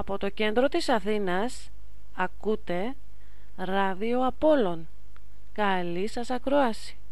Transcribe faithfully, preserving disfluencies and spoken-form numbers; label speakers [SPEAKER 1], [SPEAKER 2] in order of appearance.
[SPEAKER 1] Από το κέντρο της Αθήνας ακούτε Ράδιο Απόλλων. Καλή σας ακρόαση.